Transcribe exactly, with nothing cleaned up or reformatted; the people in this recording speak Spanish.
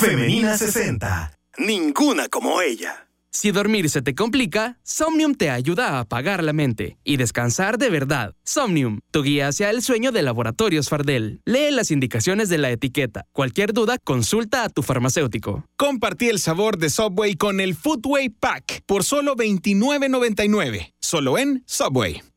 Femenina sesenta. Ninguna como ella. Si dormir se te complica, Somnium te ayuda a apagar la mente y descansar de verdad. Somnium, tu guía hacia el sueño de Laboratorios Fardel. Lee las indicaciones de la etiqueta. Cualquier duda, consulta a tu farmacéutico. Compartí el sabor de Subway con el Foodway Pack por solo veintinueve noventa y nueve. Solo en Subway.